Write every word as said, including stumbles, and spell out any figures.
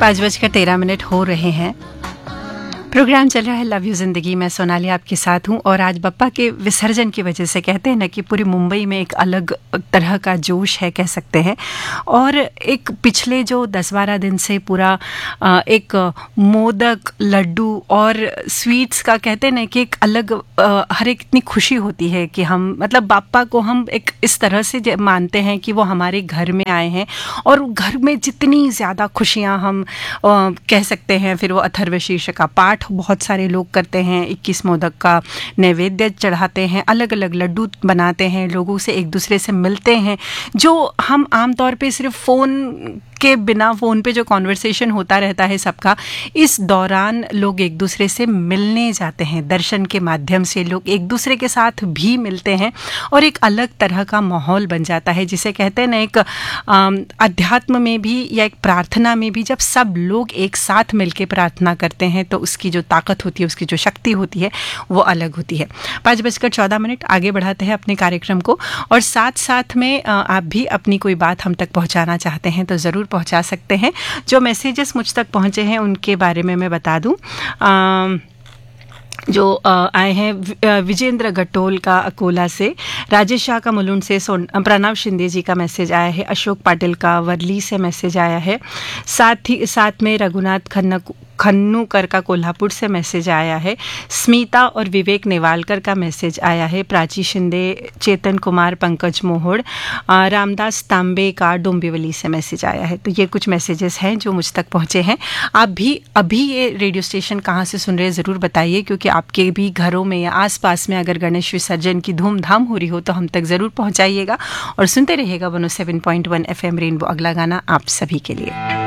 पाँच बजकर तेरह मिनट हो रहे हैं। प्रोग्राम चल रहा है लव यू जिंदगी। मैं सोनाली आपके साथ हूँ और आज बप्पा के विसर्जन की वजह से कहते हैं ना कि पूरी मुंबई में एक अलग तरह का जोश है, कह सकते हैं। और एक पिछले जो दस बारह दिन से पूरा एक मोदक, लड्डू और स्वीट्स का कहते हैं ना कि एक अलग हर एक इतनी खुशी होती है कि हम मतलब बाप्पा को हम एक इस तरह से मानते हैं कि वो हमारे घर में आए हैं और घर में जितनी ज़्यादा खुशियाँ हम कह सकते हैं। फिर वो अथर्वशीर्ष का पाठ बहुत सारे लोग करते हैं, इक्कीस मोदक का नैवेद्य चढ़ाते हैं, अलग अलग लड्डू बनाते हैं, लोगों से एक दूसरे से मिलते हैं। जो हम आमतौर पे सिर्फ फ़ोन के बिना फ़ोन पे जो कॉन्वर्सेशन होता रहता है सबका, इस दौरान लोग एक दूसरे से मिलने जाते हैं। दर्शन के माध्यम से लोग एक दूसरे के साथ भी मिलते हैं और एक अलग तरह का माहौल बन जाता है, जिसे कहते हैं ना एक अध्यात्म में भी या एक प्रार्थना में भी जब सब लोग एक साथ मिलके प्रार्थना करते हैं तो उसकी जो ताकत होती है, उसकी जो शक्ति होती है, वो अलग होती है। पाँच बजकर चौदह मिनट आगे बढ़ाते हैं अपने कार्यक्रम को और साथ साथ में आप भी अपनी कोई बात हम तक पहुंचाना चाहते हैं तो ज़रूर पहुंचा सकते हैं। जो मैसेजेस मुझ तक पहुंचे हैं उनके बारे में मैं बता दूं। आ, जो आए हैं विजेंद्र गटोल का अकोला से, राजेश शाह का मुलुंड से, प्रणव शिंदे जी का मैसेज आया है, अशोक पाटिल का वर्ली से मैसेज आया है, साथ ही साथ में रघुनाथ खन्ना खन्नूकर का कोल्हापुर से मैसेज आया है, स्मिता और विवेक नेवालकर का मैसेज आया है, प्राची शिंदे, चेतन कुमार, पंकज मोहोड़, रामदास तांबे का डोंबिवली से मैसेज आया है। तो ये कुछ मैसेजेस हैं जो मुझ तक पहुँचे हैं। आप भी अभी ये रेडियो स्टेशन कहाँ से सुन रहे हैं ज़रूर बताइए, क्योंकि आपके भी घरों में या आसपास में अगर गणेश विसर्जन की धूमधाम हो रही हो तो हम तक ज़रूर पहुँचाइएगा और सुनते रहिएगा one O seven point one F M rainbow. अगला गाना आप सभी के लिए।